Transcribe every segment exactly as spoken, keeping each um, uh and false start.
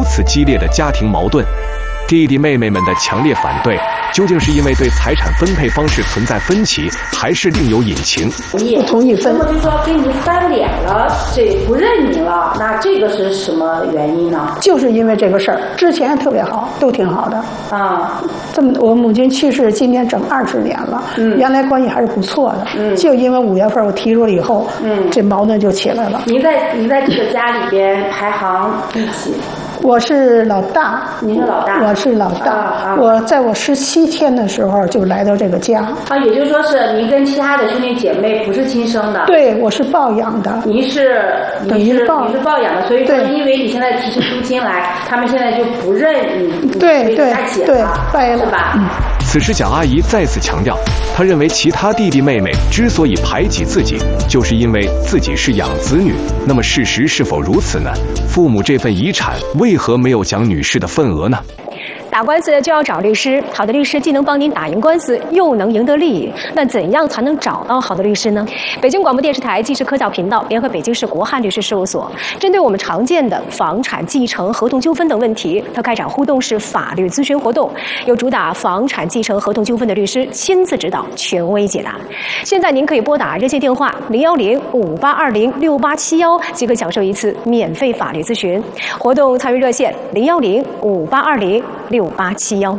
如此激烈的家庭矛盾？弟弟妹妹们的强烈反对，究竟是因为对财产分配方式存在分歧，还是另有隐情？ 不同意分，那么就说跟你翻脸了，这不认你了，那这个是什么原因呢？ 就是因为这个事儿，之前特别好，都挺好的啊。这么，我母亲去世今年整二十年了，嗯，原来关系还是不错的，嗯，就因为五月份我提出了以后，嗯，这矛盾就起来了。 您在您在这个家里边排行第几？ 我是老大， 您是老大， 我是老大。啊啊、我在我十七天的时候就来到这个家。 啊，也就是说是您跟其他的兄弟姐妹不是亲生的？ 对，我是抱养的。 您是等于是抱你是抱养的，所以说因为你现在提出租金来，他们现在就不认你， 对对对，掰了是吧？ 嗯。 此时蒋阿姨再次强调，她认为其他弟弟妹妹之所以排挤自己，就是因为自己是养子女。那么事实是否如此呢？父母这份遗产为何没有蒋女士的份额呢？ 打官司就要找律师，好的律师既能帮您打赢官司，又能赢得利益。那怎样才能找到好的律师呢？北京广播电视台纪实科教频道联合北京市国汉律师事务所，针对我们常见的房产继承、合同纠纷等问题，它开展互动式法律咨询活动，由主打房产继承、合同纠纷的律师亲自指导，权威解答。现在您可以拨打热线电话零幺零五八二零六八七幺，即可享受一次免费法律咨询。活动参与热线零幺零五八二零六八七幺。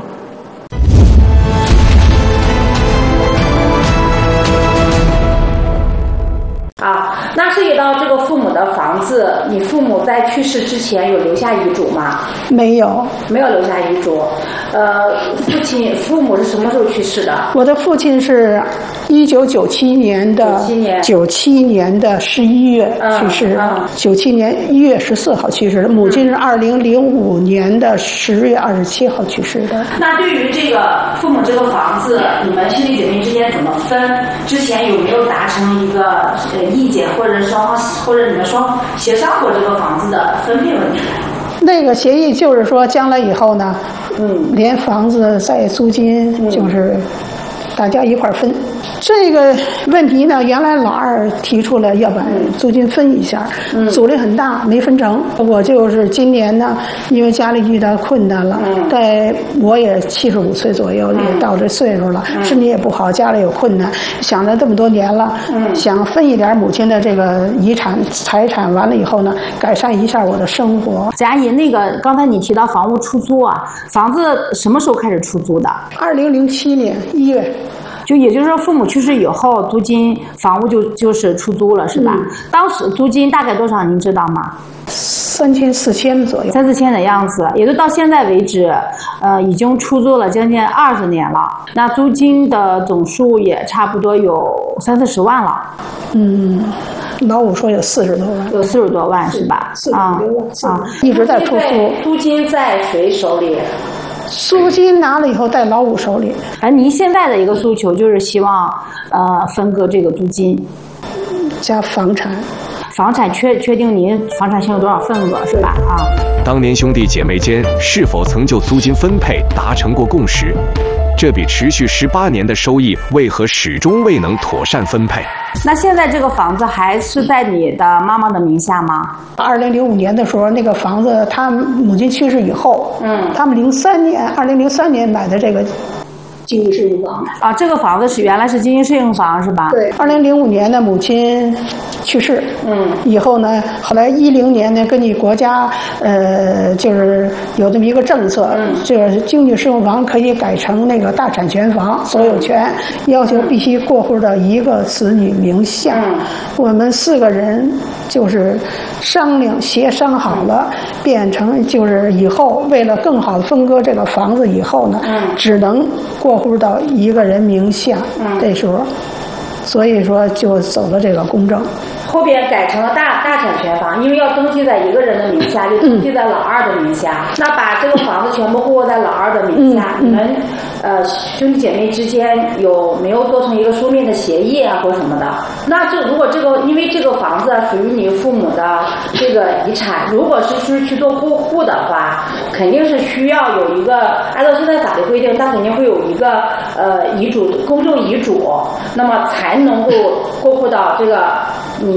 啊，那涉及到这个父母的房子，你父母在去世之前有留下遗嘱吗？ 没有， 没有留下遗嘱。呃，父亲、父母是什么时候去世的？ 我的父亲是一九九七年的九七年的十一月去世，九七年一月十四号去世的。母亲是二零零五年的十月二十七号去世的。 那对于这个父母这个房子，你们兄弟姐妹之间怎么分？之前有没有达成一个呃意见，或者双或者你们双协商过这个房子的分配问题？ 那个协议就是说，将来以后呢，嗯，连房子在租金就是大家一块儿分。这个问题呢，原来老二提出了要把租金分一下，嗯、阻力很大，没分成。我就是今年呢，因为家里遇到困难了，嗯、在我也七十五岁左右，嗯、也到这岁数了，嗯、身体也不好，家里有困难，想了这么多年了，嗯、想分一点母亲的这个遗产财产，完了以后呢，改善一下我的生活。 贾阿姨，那个刚才你提到房屋出租啊，房子什么时候开始出租的？ 二零零七年一月。 就也就是说，父母去世以后，租金房屋就就是出租了，是吧？嗯、当时租金大概多少？您知道吗？ 三千四千左右， 三四千的样子，也就到现在为止，呃，已经出租了将近二十年了。那租金的总数也差不多有三四十万了。 嗯，老五说有四十多万， 有四十多万是吧？ 四十多万啊，一直在出租。 租金在谁手里？ 租金拿了以后在老五手里。 而您现在的一个诉求就是希望呃分割这个租金加房产， 房产确确定您房产现有多少份额是吧？啊， 当年兄弟姐妹间是否曾就租金分配达成过共识？这笔持续十八年的收益为何始终未能妥善分配？ 那现在这个房子还是在你的妈妈的名下吗？ 二零零五年的时候，那个房子他母亲去世以后，嗯，他们零三年，二零零三年买的这个经济适用房啊，这个房子是原来是经济适用房是吧？ 对，二零零五年的母亲去世，嗯，以后呢，后来一零年呢，根据国家呃，就是有这么一个政策，嗯，这个经济适用房可以改成那个大产权房，所有权要求必须过户到一个子女名下。嗯，我们四个人就是商量协商好了，变成就是以后为了更好的分割这个房子以后呢，嗯，只能过户到一个人名下。嗯，这时候，所以说就走了这个公证。 后边改成了大大产权房，因为要登记在一个人的名下，就登记在老二的名下。嗯、那把这个房子全部过户在老二的名下，嗯、你们呃兄弟姐妹之间有没有做成一个书面的协议啊，或什么的？那这如果这个因为这个房子属于你父母的这个遗产，如果是是去做过户的话，肯定是需要有一个按照现在法律规定，它肯定会有一个呃遗嘱公证遗嘱，那么才能够过户到这个你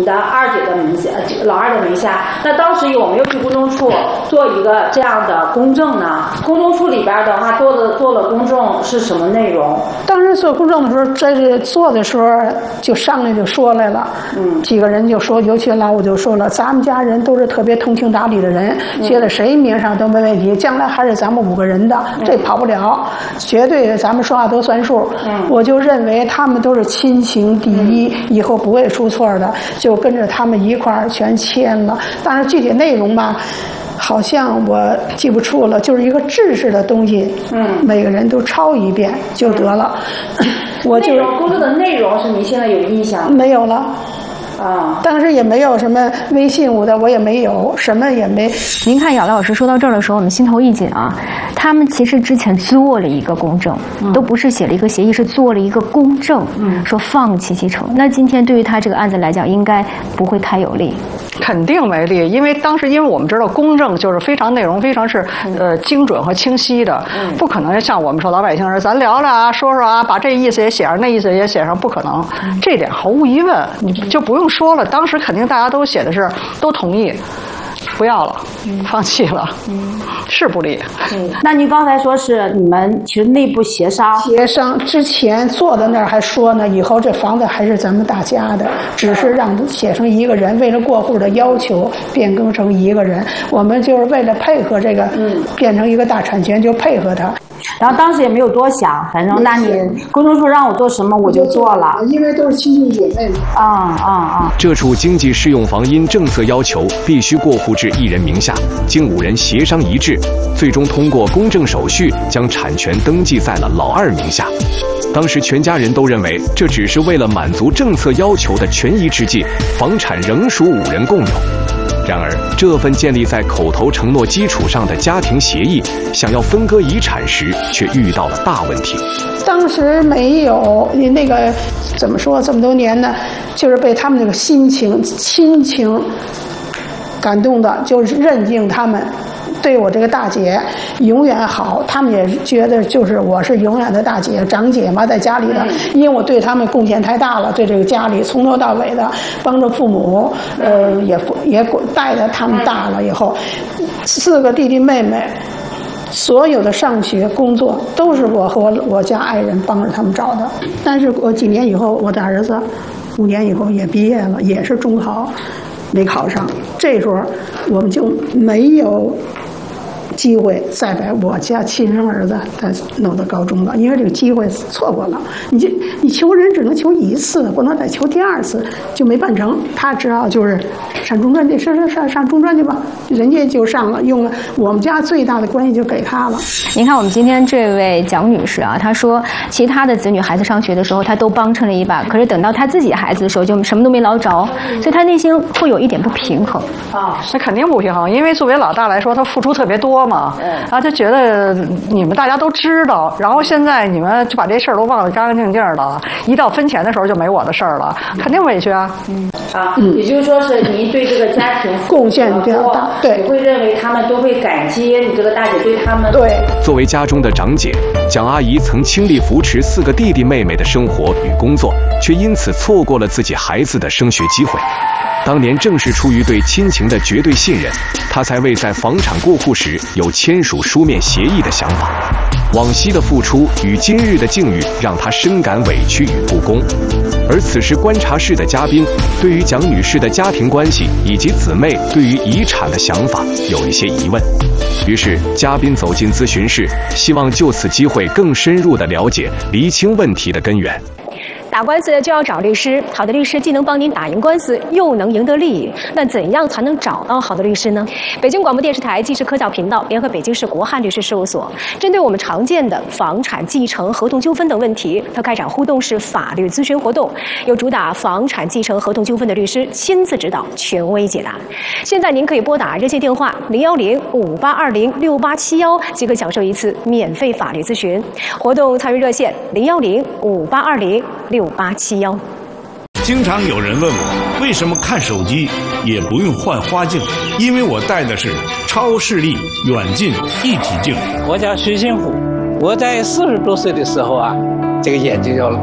的二姐的名下，老二的名下。那当时有没有去公证处做一个这样的公证呢？公证处里边的话做的做了公证是什么内容？ 当时做公证的时候，这是做的时候就上来就说来了，嗯，几个人就说，尤其老五就说了，咱们家人都是特别通情达理的人，觉得谁名上都没问题，将来还是咱们五个人的，这跑不了，绝对咱们说话都算数。嗯，我就认为他们都是亲情第一，以后不会出错的，就跟着他们一块儿全签了。但是具体内容吧，好像我记不住了，就是一个制式的东西，嗯，每个人都抄一遍就得了。嗯、我就工作的内容是你现在有印象没有了。 啊， 当时也没有什么微信我的，我也没有，什么也没。 您看雅乐老师说到这儿的时候，我们心头一紧啊。他们其实之前做了一个公证，嗯、都不是写了一个协议，是做了一个公证，嗯、说放弃继承。那今天对于他这个案子来讲，应该不会太有利。 肯定没利，因为当时因为我们知道公证就是非常内容非常是呃精准和清晰的，嗯、不可能像我们说老百姓是咱聊聊啊，说说啊，把这意思也写上，那意思也写上，不可能。嗯、这点毫无疑问，你就不用说了。当时肯定大家都写的是都同意。不要了，嗯、放弃了，嗯、是不利。 嗯，那您刚才说是你们其实内部协商， 协商之前坐在那儿还说呢，以后这房子还是咱们大家的，只是让写成一个人，为了过户的要求变更成一个人，我们就是为了配合这个，嗯，变成一个大产权就配合他。 然后当时也没有多想，反正那你公证处让我做什么我就做了， 因为都是亲戚姐妹嘛。 啊啊啊！ 这处经济适用房因政策要求必须过户至一人名下，经五人协商一致，最终通过公证手续将产权登记在了老二名下。当时全家人都认为这只是为了满足政策要求的权宜之计，房产仍属五人共有。然而，这份建立在口头承诺基础上的家庭协议，想要分割遗产时，却遇到了大问题。 当时没有你那个怎么说，这么多年呢，就是被他们那个心情、亲情感动的，就是认定他们对我这个大姐永远好，他们也觉得就是我是永远的大姐长姐嘛，在家里的，因为我对他们贡献太大了，对这个家里从头到尾的帮着父母，呃，也也带着他们大了以后，四个弟弟妹妹。所有的上学工作都是我和我我家爱人帮着他们找的，但是我几年以后，我的儿子五年以后也毕业了，也是中考没考上，这时候我们就没有机会再把我家亲生儿子再弄到高中了，因为这个机会错过了。你就你求人只能求一次，不能再求第二次，就没办成。他只好就是上中专去，上上上上中专去吧，人家就上了，用了我们家最大的关系就给他了。 您看我们今天这位蒋女士啊，她说其他的子女孩子上学的时候，她都帮衬了一把，可是等到她自己孩子的时候，就什么都没捞着，所以她内心会有一点不平衡。 啊，那肯定不平衡，因为作为老大来说，他付出特别多嘛，然后就觉得你们大家都知道，然后现在你们就把这事儿都忘得干干净净的，一到分钱的时候就没我的事儿了，肯定委屈啊。 嗯啊，也就是说是您对这个家庭贡献比较大，对， 你会认为他们都会感激你这个大姐对他们。 对， 作为家中的长姐，蒋阿姨曾倾力扶持四个弟弟妹妹的生活与工作，却因此错过了自己孩子的升学机会。当年正是出于对亲情的绝对信任，他才未在房产过户时有签署书面协议的想法。往昔的付出与今日的境遇让他深感委屈与不公。而此时观察室的嘉宾对于蒋女士的家庭关系以及姊妹对于遗产的想法有一些疑问，于是嘉宾走进咨询室，希望就此机会更深入地了解厘清问题的根源。 打官司就要找律师，好的律师既能帮您打赢官司，又能赢得利益。那怎样才能找到好的律师呢？北京广播电视台既是科教频道联合北京市国汉律师事务所，针对我们常见的房产继承、合同纠纷等问题，它开展互动式法律咨询活动，由主打房产继承、合同纠纷的律师亲自指导，权威解答。现在您可以拨打热线电话零幺零五八二零六八七幺，即可享受一次免费法律咨询。活动参与热线零幺零五八二零六八七幺。 经常有人问我，为什么看手机也不用换花镜？因为我戴的是超视力远近一体镜。 我叫徐新虎，我在四十多岁的时候啊，这个眼睛就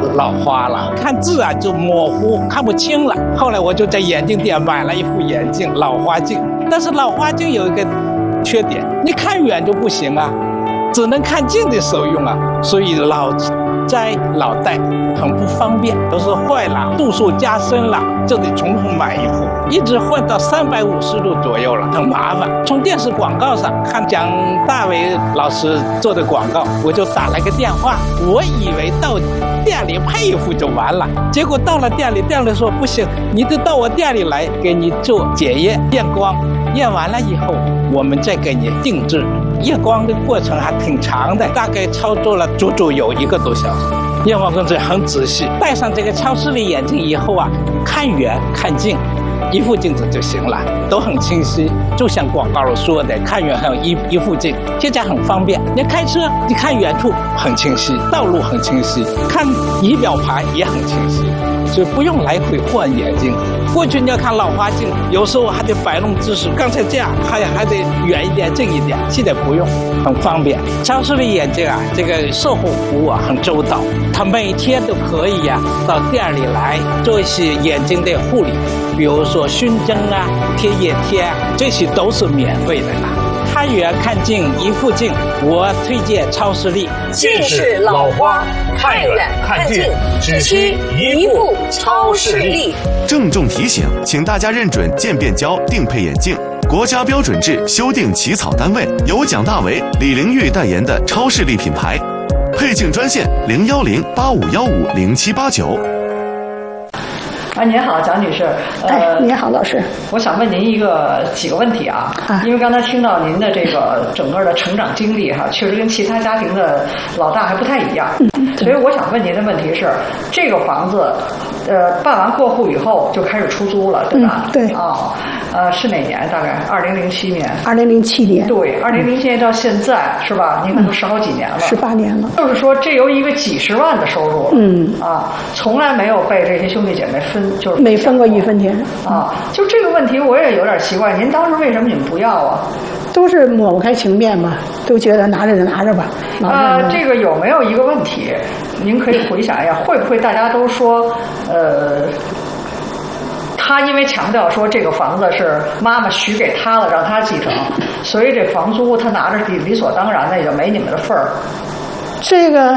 老花了，看字啊就模糊，看不清了。后来我就在眼镜店买了一副眼镜，老花镜。但是老花镜有一个缺点，你看远就不行啊，只能看近的时候用啊，所以老摘老戴很不方便，都是坏了，度数加深了，就得重复买一副，一直换到三百五十度左右了，很麻烦。从电视广告上看蒋大为老师做的广告，我就打了个电话，我以为到店里配一副就完了，结果到了店里，店里说不行，你得到我店里来给你做检验验光，验完了以后我们再给你定制。验光的过程还挺长的，大概操作了足足有一个多小时。验光工作很仔细，戴上这个超视力眼镜以后啊，看远看近一副镜子就行了，都很清晰，就像广告里说的，看远还有一一副镜，现在很方便。你开车，你看远处很清晰，道路很清晰，看仪表盘也很清晰，所以不用来回换眼镜。过去你要看老花镜，有时候还得摆弄姿势，刚才这样还还得远一点、近一点，现在不用，很方便。超视力眼镜啊，这个售后服务啊很周到，他每天都可以呀、啊、到店里来做一些眼睛的护理，比如说熏蒸啊、贴眼贴啊，这些都是免费的啦。看远看近一副镜，我推荐超视力。 近视老花，看远看近只需一副超视力。 郑重提醒，请大家认准渐变焦定配眼镜，国家标准制修订起草单位，由蒋大为、李玲玉代言的超视力品牌。配镜专线零幺零八五幺五零七八九。 啊，您好，蒋女士。 呃，哎，您好，老师。 我想问您一个几个问题啊，啊因为刚才听到您的这个整个的成长经历哈，确实跟其他家庭的老大还不太一样，嗯、所以我想问您的问题是，这个房子，呃，办完过户以后就开始出租了，对吧？ 嗯、对。 啊、哦，呃，是哪年？大概二零零七年。 二零零七年。 对，二零零七年到现在是吧？您看都十好几年了。 十八年了。 就是说，这由一个几十万的收入，嗯啊，从来没有被这些兄弟姐妹分。就是没分过一分钱啊！就这个问题，我也有点奇怪。您当时为什么你们不要啊？ 都是抹不开情面嘛，都觉得拿着就拿着吧。 呃，这个有没有一个问题？您可以回想一下，会不会大家都说，呃，他因为强调说这个房子是妈妈许给他了，让他继承，所以这房租他拿着理理所当然的，也就没你们的份儿。 这个。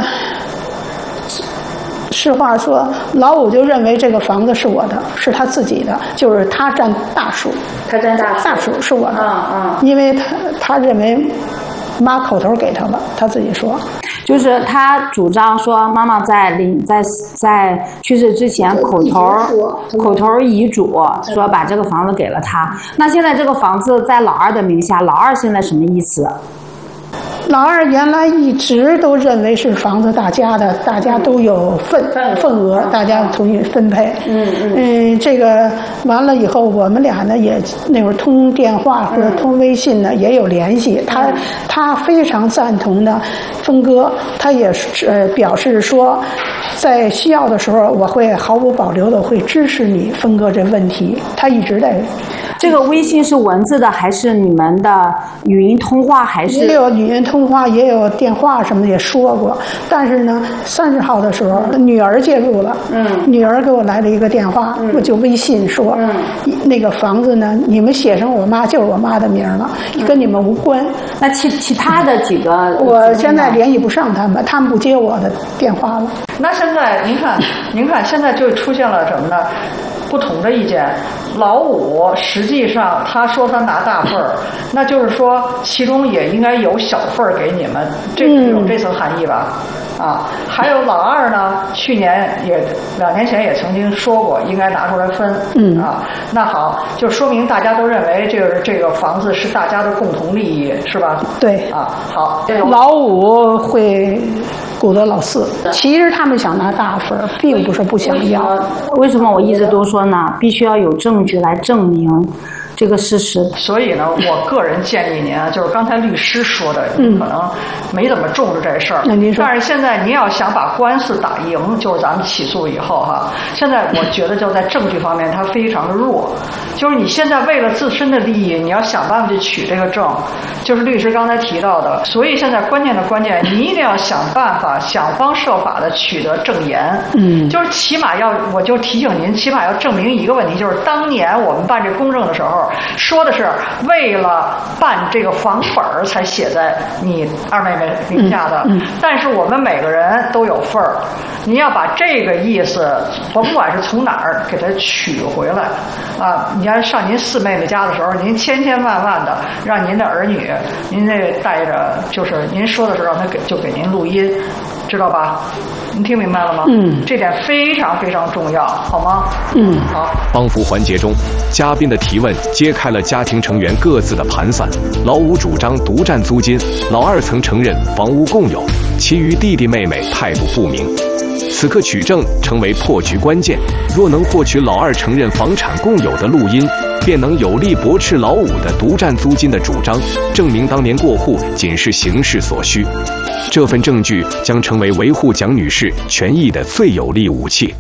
实话说，老五就认为这个房子是我的，是他自己的，就是他占大数， 他占大数， 大数是我的， 嗯嗯， 因为他他认为妈口头给他了，他自己说， 就是他主张说妈妈在临在在去世之前口头口头遗嘱说把这个房子给了他，那现在这个房子在老二的名下，老二现在什么意思？ 老二原来一直都认为是房子大家的，大家都有份份额，大家同意分配。嗯嗯。嗯，这个完了以后，我们俩呢也那会儿通电话或者通微信呢也有联系。他他非常赞同的分割，他也呃表示说，在需要的时候我会毫无保留的会支持你分割这问题。他一直在。 这个微信是文字的还是你们的语音通话？还是也有语音通话，也有电话什么的也说过。但是呢，三十号的时候，女儿介入了。嗯，女儿给我来了一个电话，我就微信说，嗯，那个房子呢，你们写成我妈就是我妈的名了，跟你们无关。 那其其他的几个， 我现在联系不上他们，他们不接我的电话了。 那现在您看，您看现在就出现了什么呢？不同的意见。老五实际上他说他拿大份儿，那就是说其中也应该有小份儿给你们，这有这层含义吧？啊，还有老二呢，去年也两年前也曾经说过应该拿出来分。嗯啊，那好，就说明大家都认为这个这个房子是大家的共同利益，是吧？ 对啊，好， 老五会顾得老四，其实他们想拿大份儿，并不是不想要。 为什么我一直都说呢？必须要有证据来证明。 这个事实。 所以呢，我个人建议您啊，就是刚才律师说的，嗯，可能没怎么重视这事儿。 嗯、 但是现在您要想把官司打赢，就是咱们起诉以后哈，现在我觉得就在证据方面它非常的弱，就是你现在为了自身的利益，你要想办法去取这个证，就是律师刚才提到的。所以现在关键的关键，你一定要想办法，想方设法的取得证言。嗯，就是起码要，我就提醒您，起码要证明一个问题，就是当年我们办这公证的时候，说的是为了办这个房本儿才写在你二妹妹名下的，嗯嗯、但是我们每个人都有份儿，你要把这个意思，甭管是从哪儿给它取回来，啊，你要上您四妹妹家的时候，您千千万万的让您的儿女，您这带着，就是您说的时候让他给就给您录音，知道吧？您听明白了吗？嗯，这点非常非常重要，好吗？嗯，好。 帮扶环节中，嘉宾的提问揭开了家庭成员各自的盘算。老五主张独占租金，老二曾承认房屋共有，其余弟弟妹妹态度不明。此刻取证成为破局关键，若能获取老二承认房产共有的录音，便能有力驳斥老五的独占租金的主张，证明当年过户仅是形式所需。这份证据将成为维护蒋女士权益的最有力武器。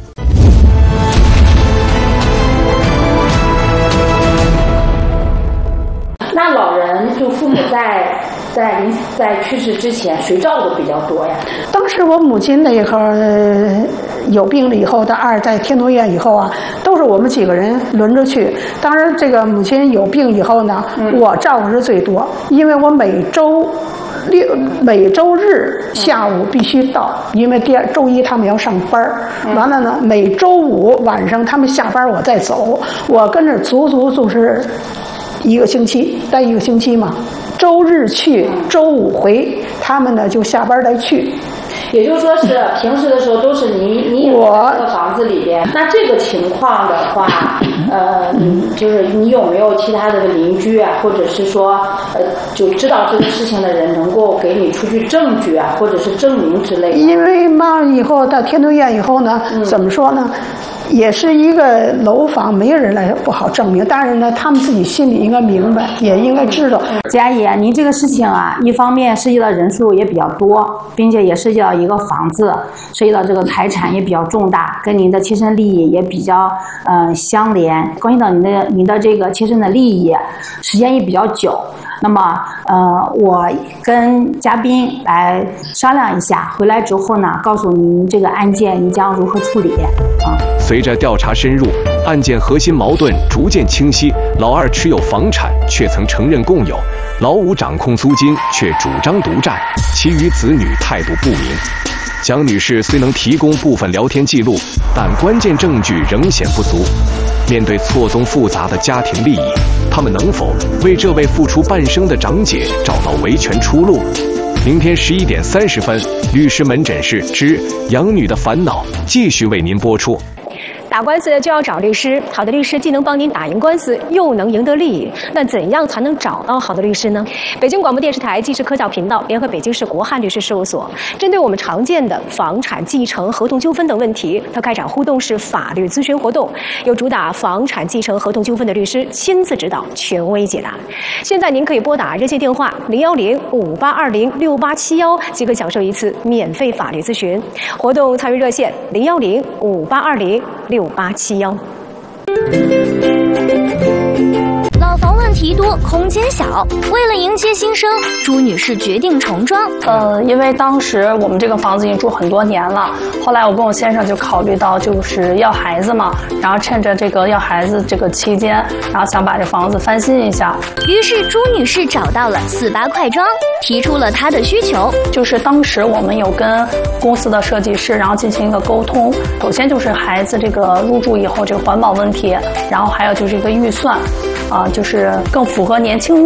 那老人就父母在在临在去世之前，谁照顾的比较多呀？ 当时我母亲那一会儿有病了以后，她二在天通苑以后啊，都是我们几个人轮着去。当然，这个母亲有病以后呢，嗯、我照顾是最多，因为我每周六每周日下午必须到，因为第二周一他们要上班儿。完了呢，每周五晚上他们下班我再走，我跟着足足就是一个星期，待一个星期嘛。周日去，周五回，他们呢就下班再去。 也就是说是平时的时候都是你你也在这个房子里边。那这个情况的话，呃，就是你有没有其他的邻居啊，或者是说呃就知道这个事情的人能够给你出具证据啊，或者是证明之类的？ 因为嘛，以后到天通苑以后呢，嗯、怎么说呢？也是一个楼房，没有人来不好证明。当然呢，他们自己心里应该明白，也应该知道。 佳怡，您这个事情啊，一方面涉及到人数也比较多，并且也涉及到一个房子，涉及到这个财产也比较重大，跟您的切身利益也比较呃相连，关系到您的您的这个切身的利益，时间也比较久。那么，呃，我跟嘉宾来商量一下，回来之后呢，告诉您这个案件你将如何处理啊。 随着调查深入，案件核心矛盾逐渐清晰。老二持有房产，却曾承认共有；老五掌控租金，却主张独占；其余子女态度不明。蒋女士虽能提供部分聊天记录，但关键证据仍显不足。面对错综复杂的家庭利益，他们能否为这位付出半生的长姐找到维权出路？明天十一点三十分，律师门诊室之养女的烦恼继续为您播出。 打官司就要找律师，好的律师既能帮您打赢官司，又能赢得利益。那怎样才能找到好的律师呢？北京广播电视台既是科教频道联合北京市国汉律师事务所，针对我们常见的房产继承、合同纠纷等问题，它开展互动式法律咨询活动，由主打房产继承、合同纠纷的律师亲自指导，权威解答。现在您可以拨打热线电话零幺零五八二零六八七幺，即可享受一次免费法律咨询。活动参与热线零幺零五八二零六八七幺。 老房问题多，空间小，为了迎接新生，朱女士决定重装。 呃，因为当时我们这个房子已经住很多年了，后来我跟我先生就考虑到就是要孩子嘛，然后趁着这个要孩子这个期间，然后想把这房子翻新一下。 于是朱女士找到了四八快装，提出了她的需求。 就是当时我们有跟公司的设计师，然后进行一个沟通。首先就是孩子这个入住以后这个环保问题，然后还有就是一个预算。啊，就是更符合年轻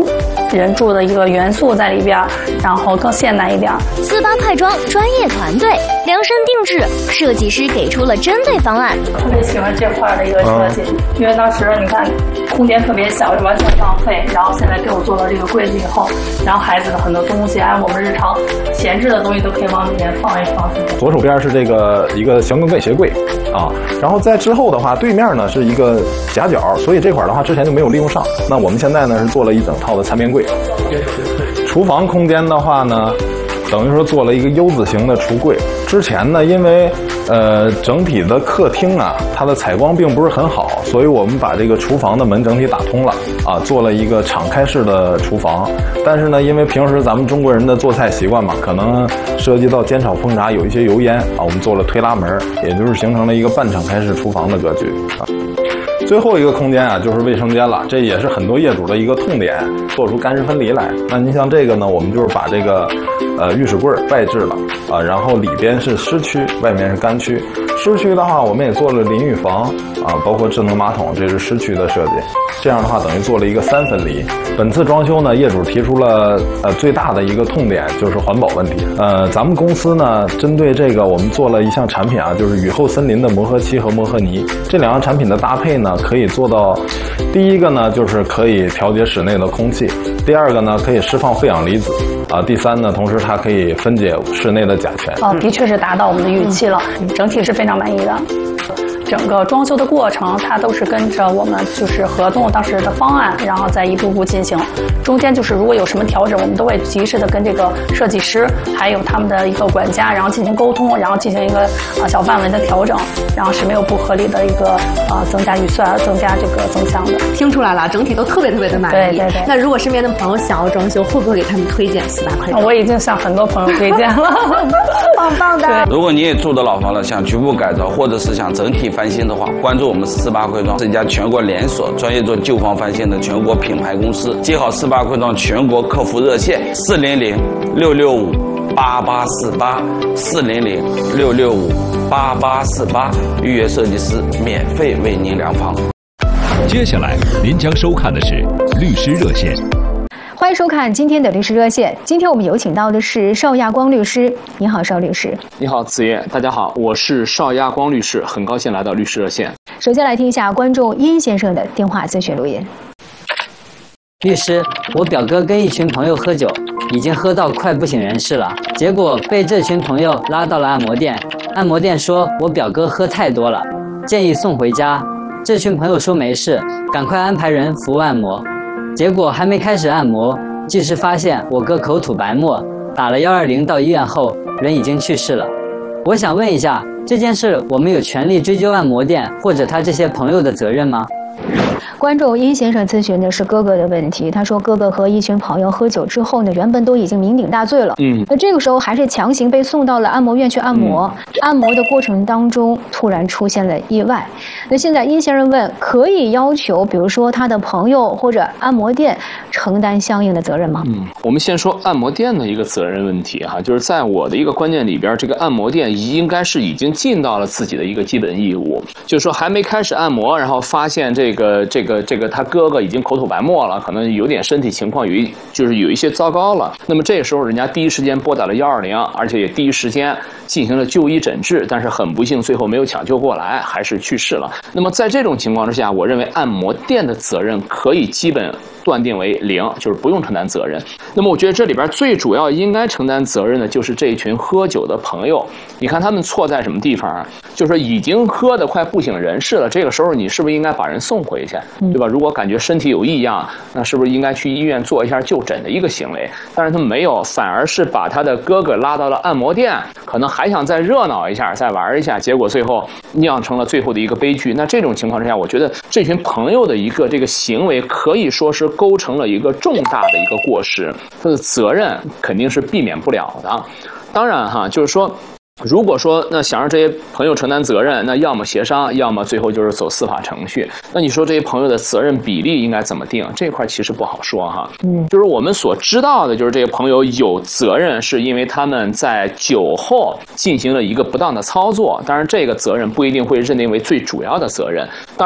人住的一个元素在里边，然后更现代一点。 四八快装专业团队量身定制，设计师给出了针对方案。 特别喜欢这块的一个设计，嗯、因为当时你看空间特别小，完全浪费。然后现在给我做了这个柜子以后，然后孩子的很多东西，还有我们日常闲置的东西都可以往里面放一放。 左手边是这个一个小更柜鞋柜啊，然后在之后的话，对面呢是一个夹角，所以这块的话之前就没有利用上。那我们现在呢是做了一整套的餐边柜。厨房空间的话呢，等于说做了一个 U 字形的橱柜。之前呢，因为呃整体的客厅啊，它的采光并不是很好，所以我们把这个厨房的门整体打通了啊，做了一个敞开式的厨房。但是呢，因为平时咱们中国人的做菜习惯嘛，可能涉及到煎炒烹炸有一些油烟啊，我们做了推拉门，也就是形成了一个半敞开式厨房的格局啊。最后一个空间啊，就是卫生间了，这也是很多业主的一个痛点，做出干湿分离来。那您像这个呢，我们就是把这个呃浴室柜外置了啊，然后里边是湿区，外面是干区。湿区的话，我们也做了淋浴房啊，包括智能马桶，这是湿区的设计。这样的话，等于做了一个三分离。本次装修呢，业主提出了呃最大的一个痛点就是环保问题。呃，咱们公司呢，针对这个我们做了一项产品啊，就是雨后森林的磨合漆和磨合泥。这两样产品的搭配呢，可以做到，第一个呢就是可以调节室内的空气，第二个呢可以释放负氧离子，啊，第三呢，同时它可以分解室内的甲醛。 哦，的确是达到我们的预期了，嗯、整体是非常满意的。整个装修的过程，它都是跟着我们就是合同当时的方案，然后再一步步进行。中间就是如果有什么调整，我们都会及时的跟这个设计师还有他们的一个管家，然后进行沟通，然后进行一个啊小范围的调整，然后是没有不合理的一个啊增加预算、增加这个增项的。 听出来了，整体都特别特别的满意。 对对对。 那如果身边的朋友想要装修，会不会给他们推荐四八快装？ 我已经向很多朋友推荐了， 棒棒的。 如果你也住的老房了，想局部改造，或者是想整体翻新的话，关注我们四八快装，是一家全国连锁、专业做旧房翻新的全国品牌公司。接好四八快装全国客服热线四零零六六五八八四八四零零六六五八八四八，预约设计师免费为您量房。 接下来您将收看的是律师热线。 欢迎收看今天的律师热线。今天我们有请到的是邵亚光律师。你好，邵律师。 你好，子夜。大家好，我是邵亚光律师，很高兴来到律师热线。 首先来听一下观众殷先生的电话咨询录音。 律师，我表哥跟一群朋友喝酒，已经喝到快不省人事了，结果被这群朋友拉到了按摩店。按摩店说我表哥喝太多了，建议送回家。这群朋友说没事，赶快安排人服务按摩。结果还没开始按摩，技师发现我哥口吐白沫，打了一二零到医院后，人已经去世了。我想问一下，这件事我们有权利追究按摩店或者他这些朋友的责任吗？ 观众殷先生咨询的是哥哥的问题，他说哥哥和一群朋友喝酒之后呢，原本都已经酩酊大醉了，嗯，那这个时候还是强行被送到了按摩院去按摩，嗯、按摩的过程当中突然出现了意外。那现在殷先生问，可以要求比如说他的朋友或者按摩店承担相应的责任吗？ 嗯，我们先说按摩店的一个责任问题哈，就是在我的一个观念里边，这个按摩店应该是已经尽到了自己的一个基本义务，就是说还没开始按摩，然后发现这个这个这个他哥哥已经口吐白沫了，可能有点身体情况有一就是有一些糟糕了。那么这时候人家第一时间拨打了一二零，而且也第一时间进行了就医诊治，但是很不幸最后没有抢救过来，还是去世了。那么在这种情况之下，我认为按摩店的责任可以基本断定为零，就是不用承担责任。那么我觉得这里边最主要应该承担责任的就是这一群喝酒的朋友。你看他们错在什么地方啊？就是说已经喝得快不省人事了，这个时候你是不是应该把人送回去，对吧？如果感觉身体有异样，那是不是应该去医院做一下就诊的一个行为？但是他们没有，反而是把他的哥哥拉到了按摩店，可能还想再热闹一下，再玩一下，结果最后酿成了最后的一个悲剧。那这种情况之下，我觉得这群朋友的一个这个行为可以说是构成了一个重大的一个过失，他的责任肯定是避免不了的。当然哈，就是说如果说那想让这些朋友承担责任，那要么协商，要么最后就是走司法程序。那你说这些朋友的责任比例应该怎么定？这块其实不好说哈。嗯，就是我们所知道的，就是这些朋友有责任，是因为他们在酒后进行了一个不当的操作。当然，这个责任不一定会认定为最主要的责任。当然，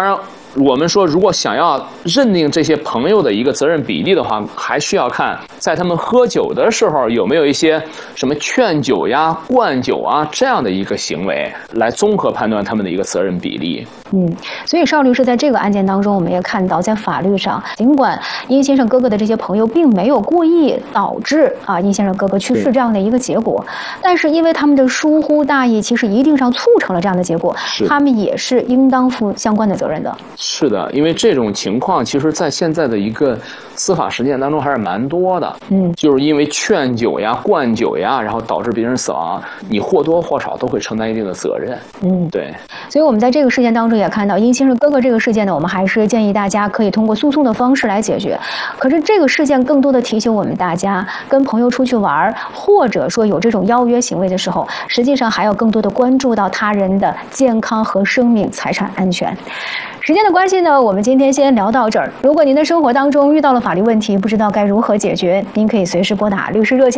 我们说，如果想要认定这些朋友的一个责任比例的话，还需要看在他们喝酒的时候有没有一些什么劝酒呀、灌酒啊这样的一个行为，来综合判断他们的一个责任比例。 嗯，所以邵律师在这个案件当中，我们也看到，在法律上，尽管殷先生哥哥的这些朋友并没有故意导致啊殷先生哥哥去世这样的一个结果，但是因为他们的疏忽大意，其实一定上促成了这样的结果，他们也是应当负相关的责任的。 是的，因为这种情况，其实在现在的一个司法实践当中还是蛮多的。嗯，就是因为劝酒呀、灌酒呀，然后导致别人死亡，你或多或少都会承担一定的责任。嗯，对。所以我们在这个事件当中也看到，殷先生哥哥这个事件呢，我们还是建议大家可以通过诉讼的方式来解决。可是这个事件更多的提醒我们大家，跟朋友出去玩，或者说有这种邀约行为的时候，实际上还要更多的关注到他人的健康和生命财产安全。时间的关系呢，我们今天先聊到这儿。如果您的生活当中遇到了法律问题，不知道该如何解决，您可以随时拨打律师热线。